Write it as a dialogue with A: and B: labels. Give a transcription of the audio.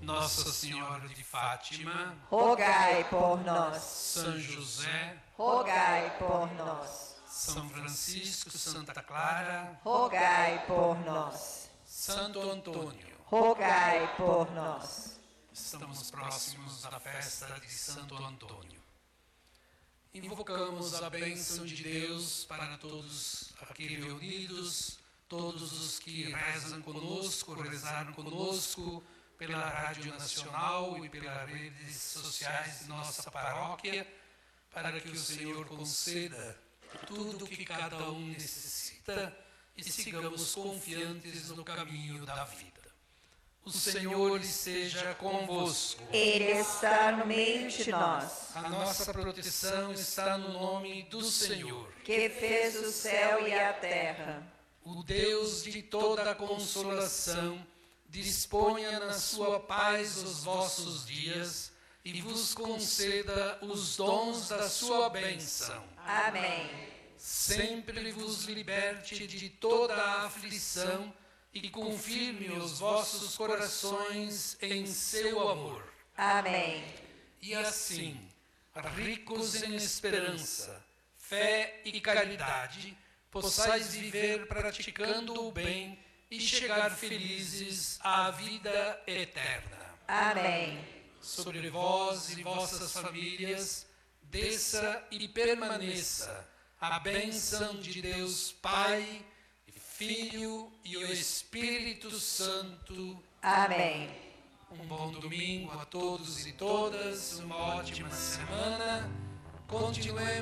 A: Nossa Senhora de Fátima,
B: rogai por nós.
A: São José,
B: Rogai por nós.
A: São Francisco, Santa Clara,
B: Rogai por nós.
A: Santo Antônio.
B: Rogai por nós.
A: Estamos próximos da festa de Santo Antônio. Invocamos a bênção de Deus para todos aqui reunidos, todos os que rezam conosco, rezaram conosco, pela Rádio Nacional e pelas redes sociais de nossa paróquia, para que o Senhor conceda tudo o que cada um necessita e sigamos confiantes no caminho da vida. O Senhor esteja convosco.
B: Ele está no meio de nós,
A: A nossa proteção está no nome do Senhor,
B: que fez o céu e a terra.
A: o Deus de toda consolação. Disponha na sua paz os vossos dias e vos conceda os dons da sua bênção.
B: Amém.
A: Sempre vos liberte de toda a aflição e confirme os vossos corações em seu amor.
B: Amém.
A: E assim, ricos em esperança, fé e caridade, possais viver praticando o bem e chegar felizes à vida eterna.
B: Amém.
A: Sobre vós e vossas famílias, desça e permaneça a bênção de Deus Pai, Filho e o Espírito Santo.
B: Amém.
A: Um bom domingo a todos e todas, uma ótima semana. Continuemos